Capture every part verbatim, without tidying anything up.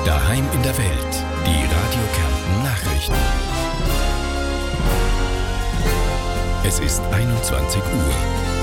Daheim in der Welt. Die Radio Kärnten Nachrichten. Es ist einundzwanzig Uhr.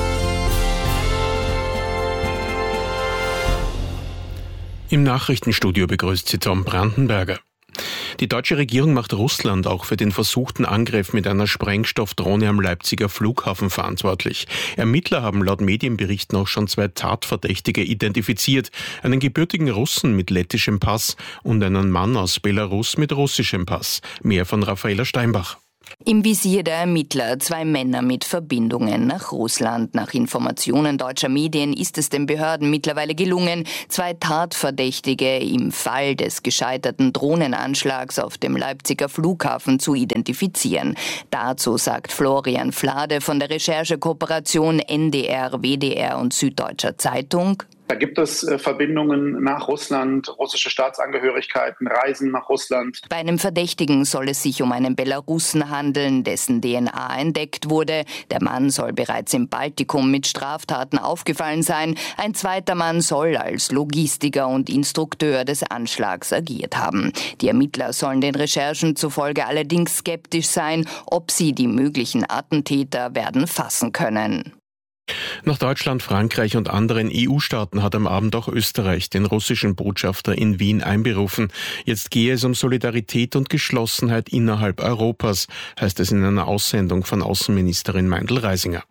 Im Nachrichtenstudio begrüßt Sie Tom Brandenberger. Die deutsche Regierung macht Russland auch für den versuchten Angriff mit einer Sprengstoffdrohne am Leipziger Flughafen verantwortlich. Ermittler haben laut Medienberichten auch schon zwei Tatverdächtige identifiziert. Einen gebürtigen Russen mit lettischem Pass und einen Mann aus Belarus mit russischem Pass. Mehr von Raffaela Steinbach. Im Visier der Ermittler zwei Männer mit Verbindungen nach Russland. Nach Informationen deutscher Medien ist es den Behörden mittlerweile gelungen, zwei Tatverdächtige im Fall des gescheiterten Drohnenanschlags auf dem Leipziger Flughafen zu identifizieren. Dazu sagt Florian Flade von der Recherchekooperation N D R, W D R und Süddeutscher Zeitung: Da gibt es äh, Verbindungen nach Russland, russische Staatsangehörigkeiten, Reisen nach Russland. Bei einem Verdächtigen soll es sich um einen Belarussen handeln, dessen D N A entdeckt wurde. Der Mann soll bereits im Baltikum mit Straftaten aufgefallen sein. Ein zweiter Mann soll als Logistiker und Instrukteur des Anschlags agiert haben. Die Ermittler sollen den Recherchen zufolge allerdings skeptisch sein, ob sie die möglichen Attentäter werden fassen können. Nach Deutschland, Frankreich und anderen E U-Staaten hat am Abend auch Österreich den russischen Botschafter in Wien einberufen. Jetzt gehe es um Solidarität und Geschlossenheit innerhalb Europas, heißt es in einer Aussendung von Außenministerin Meindl-Reisinger.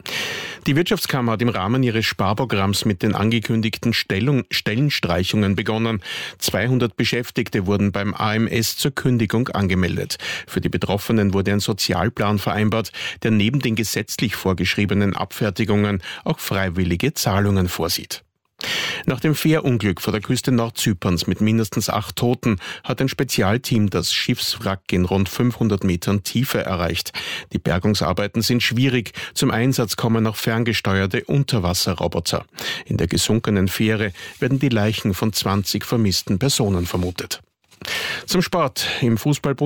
Die Wirtschaftskammer hat im Rahmen ihres Sparprogramms mit den angekündigten Stellung, Stellenstreichungen begonnen. zweihundert Beschäftigte wurden beim A M S zur Kündigung angemeldet. Für die Betroffenen wurde ein Sozialplan vereinbart, der neben den gesetzlich vorgeschriebenen Abfertigungen auch freiwillige Zahlungen vorsieht. Nach dem Fährunglück vor der Küste Nordzyperns mit mindestens acht Toten hat ein Spezialteam das Schiffswrack in rund fünfhundert Metern Tiefe erreicht. Die Bergungsarbeiten sind schwierig. Zum Einsatz kommen auch ferngesteuerte Unterwasserroboter. In der gesunkenen Fähre werden die Leichen von zwanzig vermissten Personen vermutet. Zum Sport. Im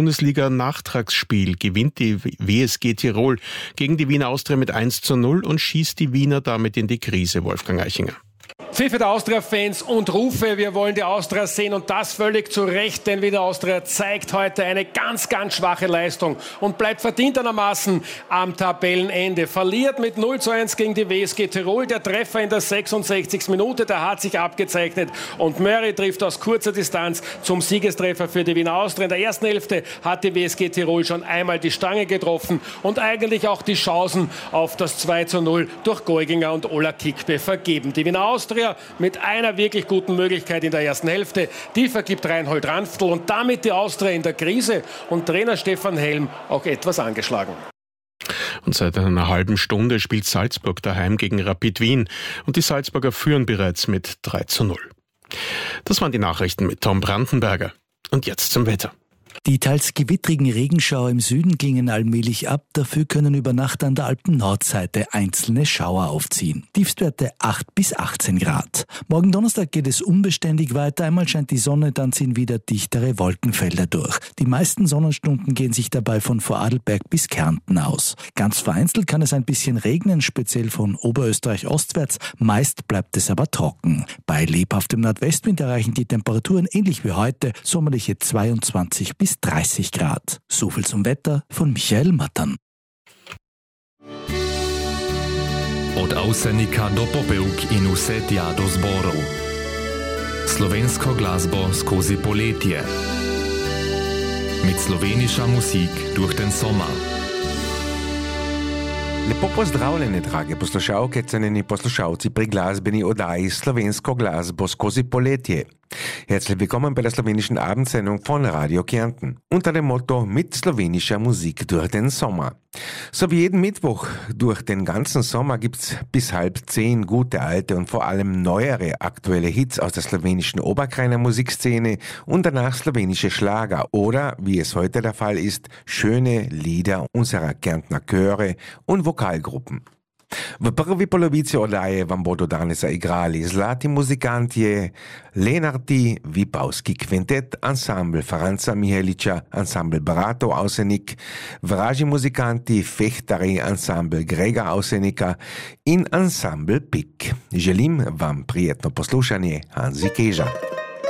Fußball-Bundesliga-Nachtragsspiel gewinnt die W S G Tirol gegen die Wiener Austria mit eins zu null und schießt die Wiener damit in die Krise, Wolfgang Eichinger. Pfiffe der Austria-Fans und Rufe, wir wollen die Austria sehen und das völlig zu Recht, denn Wiener Austria zeigt heute eine ganz, ganz schwache Leistung und bleibt verdientermaßen am Tabellenende. Verliert mit null zu eins gegen die W S G Tirol, der Treffer in der sechsundsechzigsten Minute, der hat sich abgezeichnet und Murray trifft aus kurzer Distanz zum Siegestreffer für die Wiener Austria. In der ersten Hälfte hat die W S G Tirol schon einmal die Stange getroffen und eigentlich auch die Chancen auf das zwei zu null durch Geuginger und Ola Kikbe vergeben. Die Wiener Austria mit einer wirklich guten Möglichkeit in der ersten Hälfte. Die vergibt Reinhold Ranftl und damit die Austria in der Krise und Trainer Stefan Helm auch etwas angeschlagen. Und seit einer halben Stunde spielt Salzburg daheim gegen Rapid Wien und die Salzburger führen bereits mit drei zu null. Das waren die Nachrichten mit Tom Brandenberger. Und jetzt zum Wetter. Die teils gewittrigen Regenschauer im Süden klingen allmählich ab, dafür können über Nacht an der Alpen-Nordseite einzelne Schauer aufziehen. Tiefstwerte acht bis achtzehn Grad. Morgen Donnerstag geht es unbeständig weiter, einmal scheint die Sonne, dann ziehen wieder dichtere Wolkenfelder durch. Die meisten Sonnenstunden gehen sich dabei von Vorarlberg bis Kärnten aus. Ganz vereinzelt kann es ein bisschen regnen, speziell von Oberösterreich ostwärts, meist bleibt es aber trocken. Bei lebhaftem Nordwestwind erreichen die Temperaturen ähnlich wie heute sommerliche zweiundzwanzig bis dreißig Grad. So viel zum Wetter von Michael Mattern. Od Ausenika do Popełk in Usetia do zboru. Slovensko glasbo skozi poletje. Mit slowenischer Musik durch den Sommer. Lepo pozdravljene, drage poslušalke, cenjeni poslušalci pri glasbeni oddaji Slovensko glasbo skozi poletje. Herzlich willkommen bei der slowenischen Abendsendung von Radio Kärnten unter dem Motto mit slowenischer Musik durch den Sommer. So wie jeden Mittwoch durch den ganzen Sommer gibt's bis halb zehn gute alte und vor allem neuere aktuelle Hits aus der slowenischen Oberkrainer Musikszene und danach slowenische Schlager oder, wie es heute der Fall ist, schöne Lieder unserer Kärntner Chöre und Vokalgruppen. V prvi polovici oddaje vam bodo danes igrali zlati muzikantje, Lenarti, Vipavski kvintet, ansambl Franca Miheliča, ansambl Bratov Ausenik, vraži muzikanti, fehtari, ansambl Grega Ausenika in ansambl Pik. Želim vam prijetno poslušanje, Hanzi Keža.